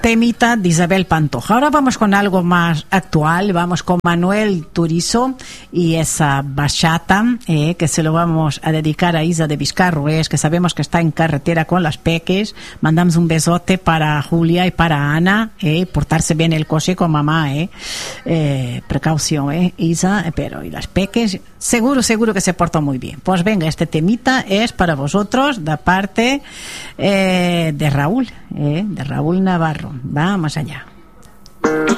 temita de Isabel Pantoja. Ahora vamos con algo más actual. Vamos con Manuel Turizo y esa bachata que se lo vamos a dedicar a Isa de Vizcarrués, que sabemos que está en carretera con las peques. Mandamos un besote para Julia y para Ana. Portarse bien el coche con mamá. Precaución, Isa. Pero y las peques, seguro que se portó muy bien. Pues venga, este temita es para vosotros, de parte de Raúl Navarro. Vamos allá.